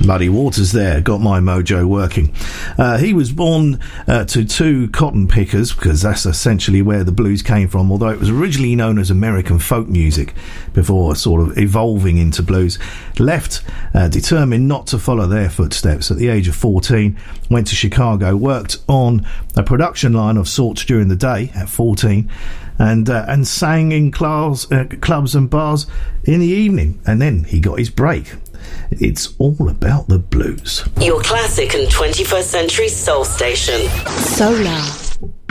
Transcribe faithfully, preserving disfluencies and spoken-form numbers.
Muddy Waters there, got my mojo working. Uh, he was born uh, to two cotton pickers, because that's essentially where the blues came from, although it was originally known as American folk music before sort of evolving into blues. Left, uh, determined not to follow their footsteps. At the age of fourteen, went to Chicago, worked on a production line of sorts during the day at fourteen, and uh, and sang in class, uh, clubs and bars in the evening, and then he got his break. It's all about the blues. Your classic and twenty-first century soul station. Solar.